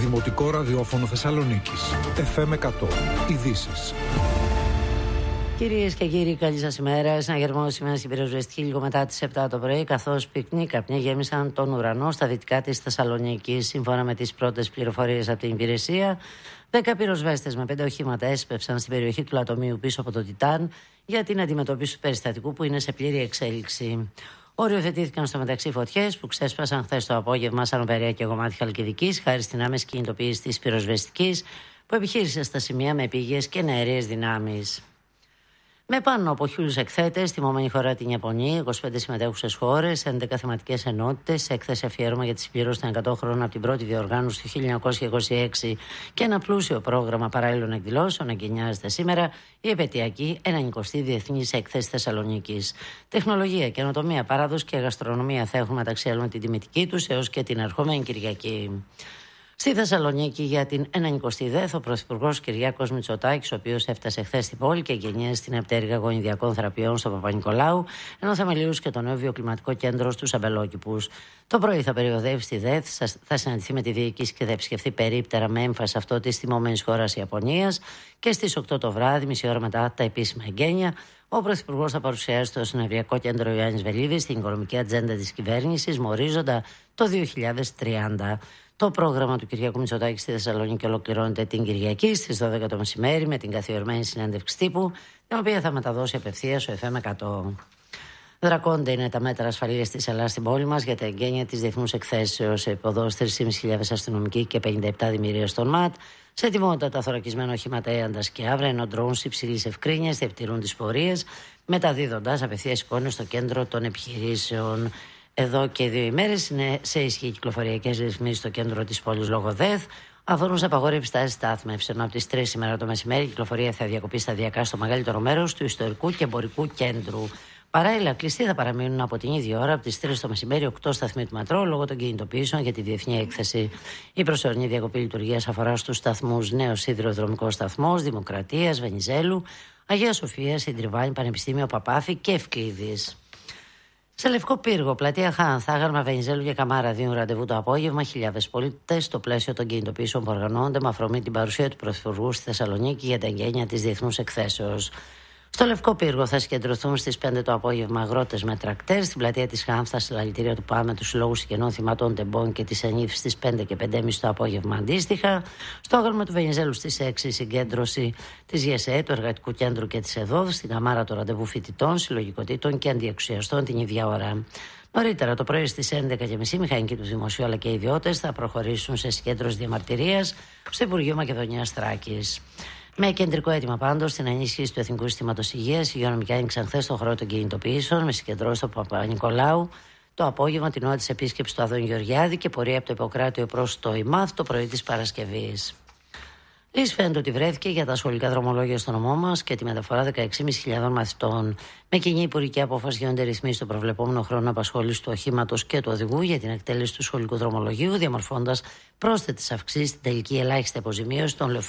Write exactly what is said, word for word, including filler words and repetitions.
Δημοτικό Ραδιόφωνο Θεσσαλονίκης. εφ εμ εκατό. Ειδήσεις. Κυρίες και κύριοι, καλή σας ημέρα. Συναγερμό σήμερα στην πυροσβεστική λίγο μετά τις επτά το πρωί, καθώς πυκνή καπνιά γέμισαν τον ουρανό στα δυτικά της Θεσσαλονίκης. Σύμφωνα με τις πρώτες πληροφορίες από την υπηρεσία, δέκα πυροσβέστες με πέντε οχήματα έσπευσαν στην περιοχή του Λατομείου πίσω από το Τιτάν για την αντιμετώπιση του περιστατικού που είναι σε πλήρη εξέλιξη. Οριοθετήθηκαν στο μεταξύ φωτιές που ξέσπασαν χθες το απόγευμα σαν Περία και Γομάτι Χαλκιδικής, χάρη στην άμεση κινητοποίηση της πυροσβεστικής που επιχείρησε στα σημεία με πήγες και νεαρίες δυνάμεις. Με πάνω από χίλιους εκθέτες, τιμωμένη χώρα την Ιαπωνία, είκοσι πέντε συμμετέχουσες χώρες, έντεκα θεματικές ενότητες, έκθεση αφιέρωμα για τη συμπλήρωση των εκατό χρόνων από την πρώτη διοργάνωση του χίλια εννιακόσια είκοσι έξι και ένα πλούσιο πρόγραμμα παράλληλων εκδηλώσεων, εγκαινιάζεται σήμερα η επαιτειακή ενενηκοστή Διεθνής Έκθεση Θεσσαλονίκης. Τεχνολογία, καινοτομία, παράδοση και γαστρονομία θα έχουν μεταξύ άλλων την τιμητική τους έως και την ερχόμενη Κυριακή. Στη Θεσσαλονίκη για την ενενηκοστή ΔΕΘ, ο Πρωθυπουργός Κυριάκος Μητσοτάκης, ο οποίος έφτασε χθες στην πόλη και εγγενίασε την επτέργα γονιδιακών θεραπείων στο Παπα-Νικολάου, ενώ θεμελίωσε και το νέο βιοκλιματικό κέντρο στους Αμπελόκηπους. Το πρωί θα περιοδεύει στη ΔΕΘ, θα συναντηθεί με τη διοίκηση και θα επισκεφθεί περίπτερα με έμφαση αυτό τη τιμωμένη χώρα Ιαπωνίας και στις οκτώ το βράδυ, μισή ώρα μετά τα επίσημα εγγένεια, ο Πρωθυπουργός θα παρουσιάσει στο Συνεδριακό Κέντρο Ιωάννης Βελίδης την οικονομική ατζέντα της κυβέρνησης με ορίζοντα το δύο χιλιάδες τριάντα. Το πρόγραμμα του Κυριάκου Μητσοτάκη στη Θεσσαλονίκη ολοκληρώνεται την Κυριακή στις δώδεκα το μεσημέρι με την καθιερωμένη συνέντευξη τύπου, την οποία θα μεταδώσει απευθείας ο εφ εμ εκατό. Δρακόντα είναι τα μέτρα ασφαλείας της Ελλάδας στην πόλη μας για τα εγγένεια της διεθνούς εκθέσεως. Σε υποδόσεις τρεις χιλιάδες πεντακόσιοι αστυνομικοί και πενήντα επτά δημιουργίες των ΜΑΤ. Σε ετοιμότητα τα θωρακισμένα οχήματα Έαντας και Αύρα, ενώ drones υψηλής ευκρίνειας διεπτηρούν τις πορείες, μεταδίδοντας απευθείας εικόνες στο κέντρο των επιχειρήσεων. Εδώ και δύο ημέρες είναι σε ισχύ κυκλοφοριακές ρυθμίσεις στο κέντρο της πόλης λόγω ΔΕΘ. Αφορούν σε απαγόρευση στάση στάθμευσεων. Από τις τρεις σήμερα το μεσημέρι η κυκλοφορία θα διακοπεί σταδιακά στο μεγαλύτερο μέρος του ιστορικού και εμπορικού κέντρου. Παράλληλα, κλειστοί θα παραμείνουν από την ίδια ώρα από τις τρεις το μεσημέρι οκτώ σταθμοί του μετρό λόγω των κινητοποιήσεων για τη διεθνή έκθεση. Η προσωρινή διακοπή λειτουργίας αφορά στους σταθμούς Νέος Σιδηροδρομικός Σταθμός, Δημοκρατίας, Βενιζέλου, Αγία Σοφία, Συντριβάνη, Πανεπιστήμιο Παπάφη και Ευκλήδης. Σε Λευκό Πύργο, πλατεία Χάν, Θάγαρμα, Βενιζέλου και Καμάρα δίνουν ραντεβού το απόγευμα χιλιάδες πολίτες στο πλαίσιο των κινητοποιήσεων που οργανώνονται με αφορμή την παρουσία του Πρωθυπουργού στη Θεσσαλονίκη για τα εγγένεια της Διεθνούς Εκθέσεως. Στο Λευκό Πύργο θα συγκεντρωθούν στις πέντε το απόγευμα αγρότες με τρακτέρ. Στην πλατεία της Χάν θα συλλαλητήρια του ΠΑΜ με τους συλλόγους συγγενών θυμάτων Τεμπών και της ΕΝΙΦ στις πέντε και πέντε και μισή το απόγευμα αντίστοιχα. Στο Άγαλμα του Βενιζέλου στις έξι συγκέντρωση της ΓΕΣΕ, του Εργατικού Κέντρου και της ΕΔΟΔ. Στην Καμάρα το ραντεβού φοιτητών, συλλογικοτήτων και αντιεξουσιαστών την ίδια ώρα. Νωρίτερα το πρωί στις έντεκα και μισή μηχανικοί του Δημοσίου αλλά και οι ιδιώτες θα προχωρήσουν σε συγκέντρωση διαμαρτυρίας στο Υπουργείο Μακεδονίας Θράκης. Με κεντρικό αίτημα πάντως στην ενίσχυση του Εθνικού Συστήματος Υγείας, οι υγειονομικοί άνοιξαν χθες τον χώρο των κινητοποιήσεων με συγκεντρώσεις στο Παπα-Νικολάου το απόγευμα την ώρα της επίσκεψης του Αδών Γεωργιάδη και πορεία από το Ιπποκράτιο προς το ΙΜΑΘ το πρωί της Παρασκευής. Λύση φαίνεται ότι βρέθηκε για τα σχολικά δρομολόγια στο νομό μας και τη μεταφορά δεκαέξι χιλιάδες πεντακόσιων μαθητών. Με κοινή υπουργική απόφαση γίνονται ρυθμίσεις στο προβλεπόμενο χρόνο απασχόλησης του οχήματος και του οδηγού για την εκτέλεση του σχολικού δρομολογίου, διαμορφώντας πρόσθετες αυξήσεις στην τελική ελάχιστη αποζημίωση των λεωφορείων